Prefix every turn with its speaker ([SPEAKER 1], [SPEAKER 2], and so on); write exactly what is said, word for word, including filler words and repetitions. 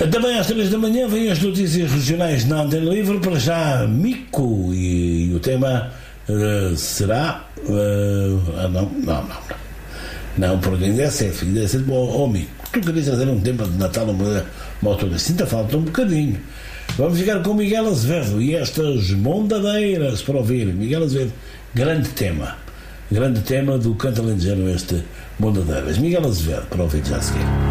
[SPEAKER 1] Também às três da manhã vêm as notícias regionais na Antena Livre, para já Mico, e, e o tema uh, será uh, ah, não, não, não não, porque ainda é cedo, ainda é cedo. Oh, oh Mico, tu querias fazer um tema de Natal uma, uma altura assim, ainda falta um bocadinho. Vamos ficar com Miguel Azevedo e estas mondadeiras para ouvir. Miguel Azevedo, grande tema, grande tema do canto alentejano, este Mondadeiras. Miguel Azevedo, para ouvir já a seguir.